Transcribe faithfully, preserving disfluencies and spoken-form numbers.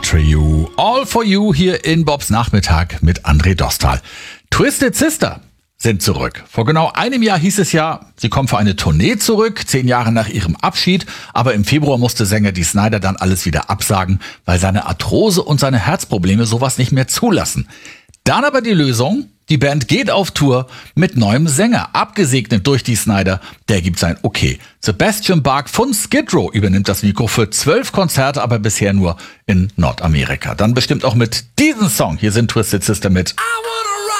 Trio. All for You hier in Bobs Nachmittag mit André Dostal. Twisted Sister sind zurück. Vor genau einem Jahr hieß es ja, sie kommen für eine Tournee zurück, zehn Jahre nach ihrem Abschied. Aber im Februar musste Sänger Dee Snider dann alles wieder absagen, weil seine Arthrose und seine Herzprobleme sowas nicht mehr zulassen. Dann aber die Lösung: Die Band geht auf Tour mit neuem Sänger, abgesegnet durch Dee Snider. Der gibt sein Okay. Sebastian Bach von Skid Row übernimmt das Mikro für zwölf Konzerte, aber bisher nur in Nordamerika. Dann bestimmt auch mit diesem Song. Hier sind Twisted Sister mit I